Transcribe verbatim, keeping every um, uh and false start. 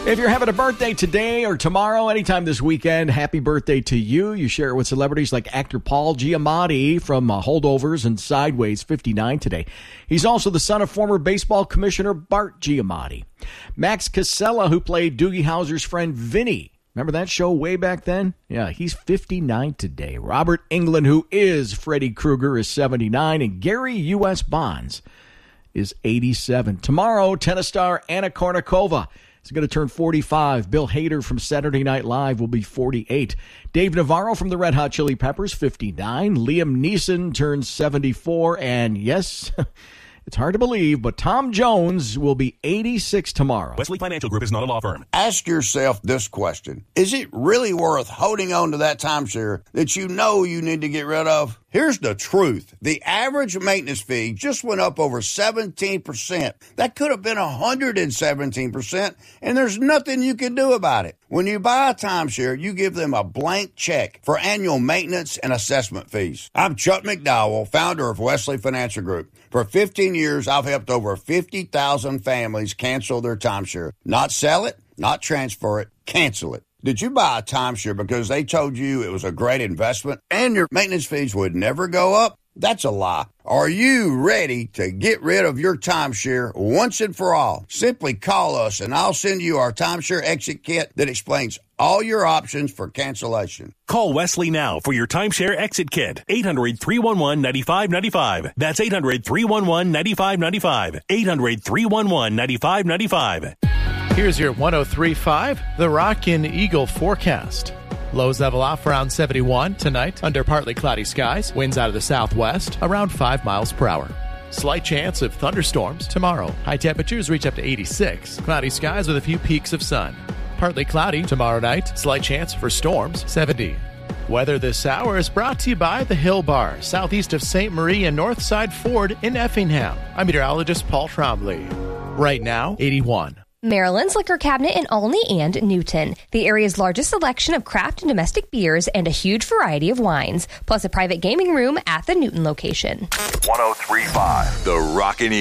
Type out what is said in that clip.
If you're having a birthday today or tomorrow, anytime this weekend, happy birthday to you. You share it with celebrities like actor Paul Giamatti from uh, Holdovers and Sideways, fifty-nine today. He's also the son of former baseball commissioner Bart Giamatti. Max Casella, who played Doogie Howser's friend Vinny. Remember that show way back then? Yeah, he's fifty-nine today. Robert Englund, who is Freddy Krueger, is seventy-nine. And Gary U S. Bonds is eighty-seven. Tomorrow, tennis star Anna Kournikova is going to turn forty-five. Bill Hader from Saturday Night Live will be forty-eight. Dave Navarro from the Red Hot Chili Peppers, fifty-nine. Liam Neeson turns seventy-four. And yes, it's hard to believe, but Tom Jones will be eighty-six tomorrow. Wesley Financial Group is not a law firm. Ask yourself this question. Is it really worth holding on to that timeshare that you know you need to get rid of? Here's the truth. The average maintenance fee just went up over seventeen percent. That could have been one hundred seventeen percent, and there's nothing you can do about it. When you buy a timeshare, you give them a blank check for annual maintenance and assessment fees. I'm Chuck McDowell, founder of Wesley Financial Group. For fifteen years, I've helped over fifty thousand families cancel their timeshare. Not sell it, not transfer it, cancel it. Did you buy a timeshare because they told you it was a great investment and your maintenance fees would never go up? That's a lie. Are you ready to get rid of your timeshare once and for all? Simply call us and I'll send you our timeshare exit kit that explains all your options for cancellation. Call Wesley now for your timeshare exit kit. eight hundred, three one one, nine five nine five. That's eight hundred, three one one, nine five nine five. eight hundred, three one one, nine five nine five. Here's your one oh three point five, The Rockin' Eagle forecast. Lows level off around seventy-one tonight under partly cloudy skies. Winds out of the southwest around five miles per hour. Slight chance of thunderstorms tomorrow. High temperatures reach up to eighty-six. Cloudy skies with a few peaks of sun. Partly cloudy tomorrow night. Slight chance for storms, seventy. Weather this hour is brought to you by the Hill Bar, southeast of Saint Marie and Northside Ford in Effingham. I'm meteorologist Paul Trombley. Right now, eighty-one. Maryland's Liquor Cabinet in Olney and Newton. The area's largest selection of craft and domestic beers and a huge variety of wines, plus a private gaming room at the Newton location. one oh three point five, The Rockin'